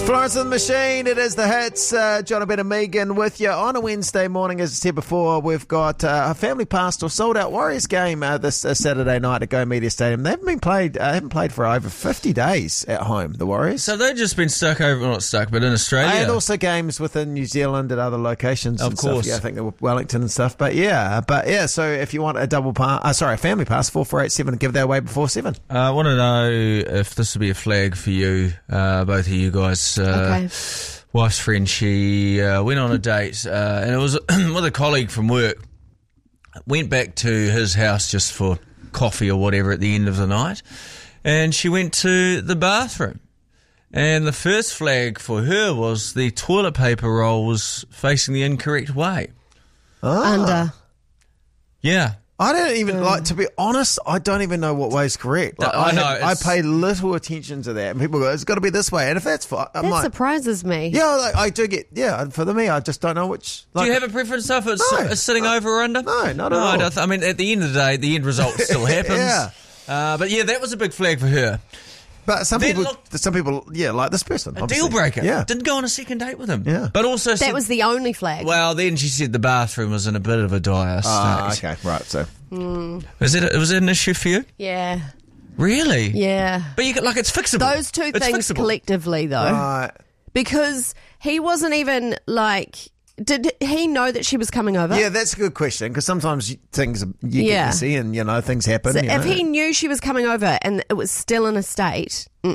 Florence and the Machine, it is the hits. Jonathan and Megan with you on a Wednesday morning. As I said before, we've got a family pastoral sold-out Warriors game this Saturday night at Go Media Stadium. They haven't played for over 50 days at home, the Warriors. So they've just been stuck over, well, not stuck, but in Australia. And also games within New Zealand at other locations. Of course. Stuff. Yeah, I think they were Wellington and stuff. But yeah, so if you want a family pass, 4487, give that away before 7. I want to know if this would be a flag for you, both of you guys. Okay. Wife's friend, she went on a date, and it was with a colleague from work. Went back to his house just for coffee or whatever at the end of the night, and she went to the bathroom. And the first flag for her was the toilet paper roll was facing the incorrect way. Under. Yeah. I don't even, to be honest, I don't even know what way's correct. Like, I know. I pay little attention to that. And people go, it's got to be this way. And if that's fine, That surprises me. yeah, I do get, for me, I just don't know which. Do you have a preference if it's sitting over or under? No, not at all. I mean, at the end of the day, the end result still happens. Yeah. But yeah, that was a big flag for her. But some people, like this person. A deal breaker. Yeah. Didn't go on a second date with him. Yeah. But also That was the only flag. well, then she said the bathroom was in a bit of a dire state. Okay, right. So Was it an issue for you? Yeah. Really? Yeah. But it's fixable. Those two It's things fixable. collectively, though. Because he wasn't even like... Did he know that she was coming over? yeah, that's a good question because sometimes things you get messy and things happen. So if he knew she was coming over and it was still in a state, no,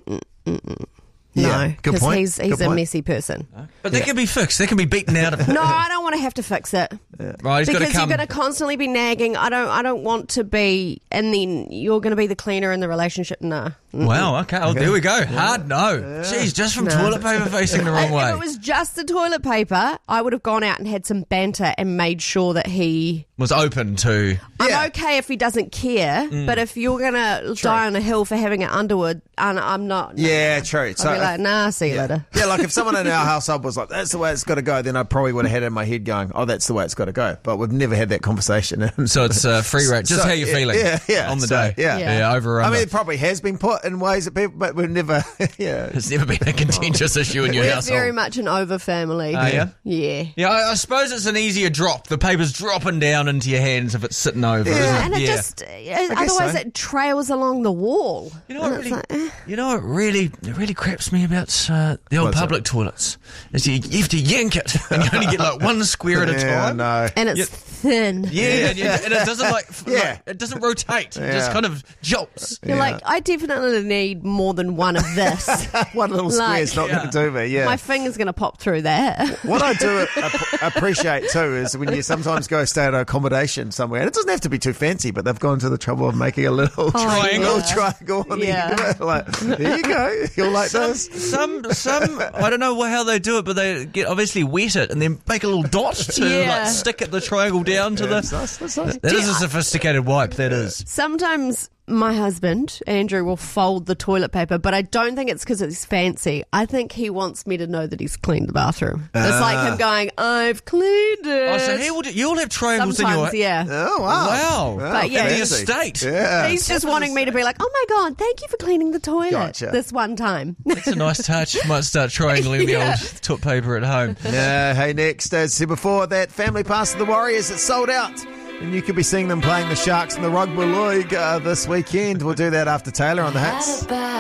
good because point. he's Good a point. messy person. But that can be fixed. That can be beaten out of it. No, I don't want to have to fix it. Right, he's got to Because come. you're going to constantly be nagging. I don't want to be, and then you're going to be the cleaner in the relationship. Nah. Wow, okay. Oh, there we go. Hard no. Jeez, just from toilet paper facing the wrong way. If it was just the toilet paper, I would have gone out and had some banter and made sure that he... Was open to... I'm okay if he doesn't care, but if you're going to die on a hill for having it Underwood, and I'm not... Yeah, true. I'll be like, nah, see you later. Yeah, like if someone in our household was like, that's the way it's got to go, then I probably would have had it in my head going, oh, that's the way it's got to go. But we've never had that conversation. So it's free rate. Just how you're feeling on the day. Yeah. Over or I under. mean, it probably has been put in ways that people, but we've never, It's never been a contentious issue in your We're household. very much an over family. Yeah? Yeah. Yeah, I suppose it's an easier drop. The paper's dropping down into your hands if it's sitting over, isn't it? And it just, otherwise so. it trails along the wall. You know what really craps me about the old What's public toilets is you have to yank it and you only get like one square at a time. No. And it's thin. Yeah, and it doesn't it doesn't rotate. It just kind of jolts. You're like, I definitely need more than one of this. One little square's not going to do me, My finger's going to pop through that. What I do appreciate too is when you sometimes go stay at an accommodation somewhere, and it doesn't have to be too fancy, but they've gone to the trouble of making a little Triangle. triangle on the end of it. Like, there you go. You'll like this. Some I don't know how they do it, but they obviously wet it and then make a little dot to stick the triangle down to That's nice. That is a sophisticated wipe. That is. Sometimes my husband, Andrew, will fold the toilet paper, but I don't think it's because it's fancy. I think he wants me to know that he's cleaned the bathroom. It's like him going, I've cleaned it. Oh, so you'll have triangles Sometimes, in your... yeah. Oh, wow. But yeah, in the fancy. estate. Yeah. He's just wanting me to be like, oh my God, thank you for cleaning the toilet Gotcha. this one time. It's a nice touch. Might start triangling the old toilet paper at home. Yeah, hey, next, as said before, that family pass of the Warriors, it's sold out. And you could be seeing them playing the Sharks in the Rugby League this weekend. We'll do that after Taylor on the Hits.